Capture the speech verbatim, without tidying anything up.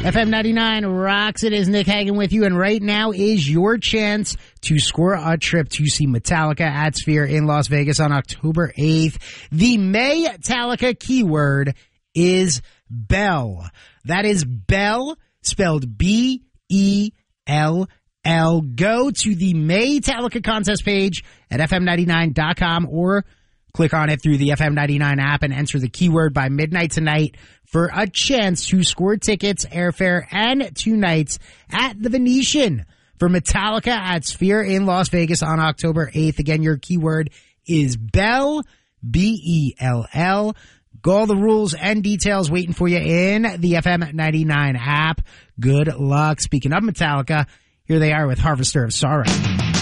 F M ninety-nine rocks. It is Nick Hagan with you, and right now is your chance to score a trip to see Metallica at Sphere in Las Vegas on October eighth. The Metallica keyword is Bell. That is Bell, spelled B E L L. Go to the Metallica contest page at F M ninety-nine dot com or click on it through the F M ninety-nine app and enter the keyword by midnight tonight for a chance to score tickets, airfare, and two nights at the Venetian for Metallica at Sphere in Las Vegas on October eighth. Again, your keyword is Bell, B E L L. Go all the rules and details waiting for you in the F M ninety-nine app. Good luck. Speaking of Metallica, here they are with Harvester of Sorrow.